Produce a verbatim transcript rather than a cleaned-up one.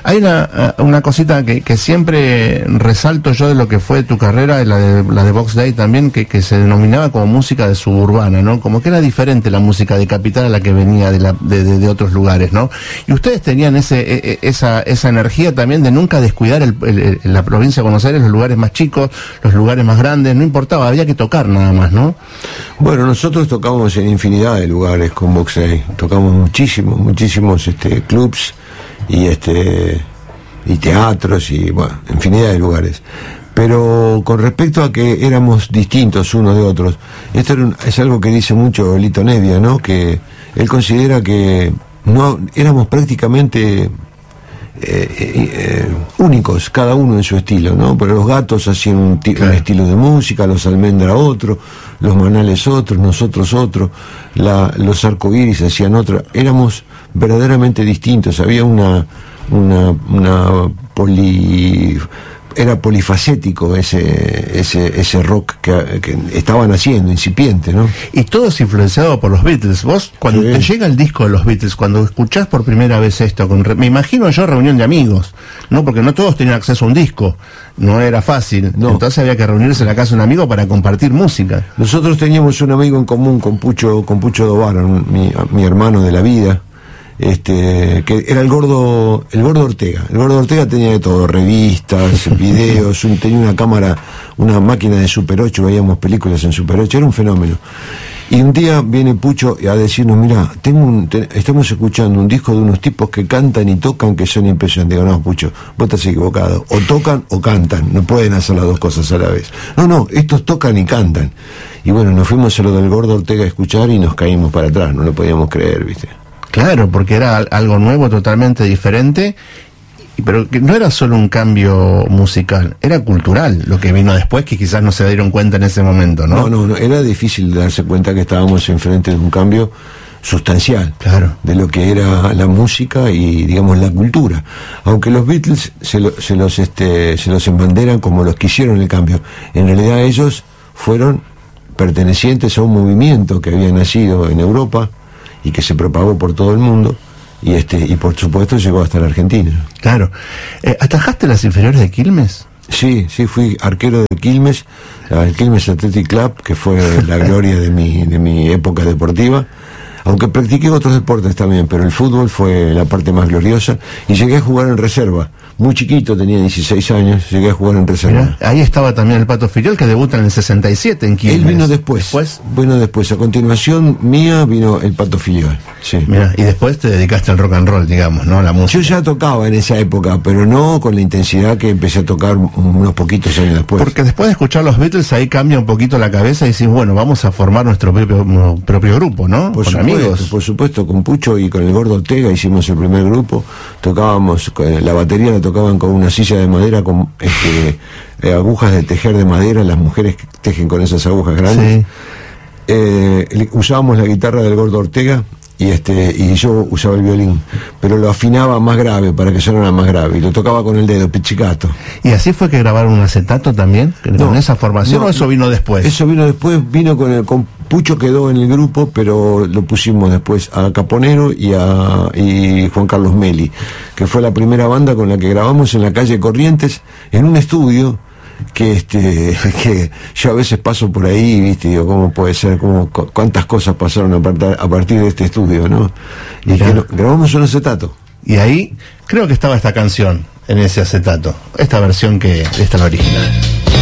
Hay una, una cosita que, que siempre resalto yo de lo que fue tu carrera, la de, la de Box Day también, que, que se denominaba como música de suburbana, ¿no? Como que era diferente la música de capital a la que venía de, la, de, de, de otros lugares, ¿no? Y ustedes tenían ese, esa, esa energía también de nunca descuidar el, el, el, la provincia de Buenos Aires, los lugares más chicos, los lugares más grandes, no importaba, había que tocar nada más, ¿no? Bueno, nosotros tocamos en infinidad de lugares con Box Day, tocamos muchísimos, muchísimos este, clubs y este y teatros y bueno, infinidad de lugares. Pero con respecto a que éramos distintos unos de otros, esto era un, es algo que dice mucho Lito Nebbia, ¿no? Que él considera que no éramos prácticamente Eh, eh, eh, únicos, cada uno en su estilo, ¿no? Pero los Gatos hacían un, claro. un estilo de música, los Almendra otro, los Manales otros, nosotros otro, la, los Arcoíris hacían otro. Éramos verdaderamente distintos, había una una, una poli era polifacético ese ese ese rock que, que estaban haciendo, incipiente, ¿no? Y todo es influenciado por los Beatles. Vos, cuando sí. te llega el disco de los Beatles, cuando escuchás por primera vez esto, con re, me imagino yo reunión de amigos, ¿no? Porque no todos tenían acceso a un disco, no era fácil, no. Entonces había que reunirse en la casa de un amigo para compartir música. Nosotros teníamos un amigo en común con Pucho, con Pucho Dobar, mi, mi hermano de la vida, este que era el gordo el gordo Ortega. El gordo Ortega tenía de todo, revistas, videos, un, tenía una cámara, una máquina de Super ocho, veíamos películas en Super ocho, era un fenómeno. Y un día viene Pucho a decirnos, mira, tengo un, te, estamos escuchando un disco de unos tipos que cantan y tocan que son impresionantes. Digo, no, Pucho, vos estás equivocado, o tocan o cantan, no pueden hacer las dos cosas a la vez. No, no, estos tocan y cantan. Y bueno, nos fuimos a lo del gordo Ortega a escuchar y nos caímos para atrás, no lo podíamos creer, ¿viste? Claro, porque era algo nuevo, totalmente diferente, pero que no era solo un cambio musical, era cultural lo que vino después, que quizás no se dieron cuenta en ese momento, ¿no? No, no, no, era difícil darse cuenta que estábamos enfrente de un cambio sustancial, claro, de lo que era la música y, digamos, la cultura. Aunque los Beatles se, lo, se los este se los embanderan como los que hicieron el cambio, en realidad ellos fueron pertenecientes a un movimiento que había nacido en Europa y que se propagó por todo el mundo y este y por supuesto llegó hasta la Argentina. Claro. Eh, ¿Atajaste las inferiores de Quilmes? Sí, sí, fui arquero de Quilmes, el Quilmes Athletic Club, que fue la gloria de mi de mi época deportiva, aunque practiqué otros deportes también, pero el fútbol fue la parte más gloriosa y llegué a jugar en reserva. Muy chiquito, tenía dieciséis años, llegué a jugar en reserva. Mirá, ahí estaba también el Pato Filiol, que debuta en el sesenta y siete en Quilmes. Él vino después, después, vino después. A continuación mía vino el Pato Filiol. Sí. Mirá, y después te dedicaste al rock and roll, digamos, ¿no? La música. Yo ya tocaba en esa época, pero no con la intensidad que empecé a tocar unos poquitos años después. Porque después de escuchar los Beatles, ahí cambia un poquito la cabeza y decís, bueno, vamos a formar nuestro propio, propio grupo, ¿no? Por con supuesto, amigos. Por supuesto, con Pucho y con el Gordo Ortega hicimos el primer grupo. Tocábamos, la batería la tocaban con una silla de madera con este, eh, agujas de tejer de madera, las mujeres que tejen con esas agujas grandes. Sí. Eh, usábamos la guitarra del Gordo Ortega y este y yo usaba el violín, pero lo afinaba más grave para que sonara más grave y lo tocaba con el dedo, pizzicato. ¿Y así fue que grabaron un acetato también? ¿Con no, esa formación no, o eso vino después? Eso vino después, vino con el con Pucho quedó en el grupo, pero lo pusimos después a Caponero y a y Juan Carlos Meli, que fue la primera banda con la que grabamos en la calle Corrientes, en un estudio que este que yo a veces paso por ahí, viste, digo, cómo puede ser, cómo cuántas cosas pasaron a partir, a partir de este estudio, ¿no? Y que no, grabamos un acetato. Y ahí creo que estaba esta canción en ese acetato, esta versión que esta es la original.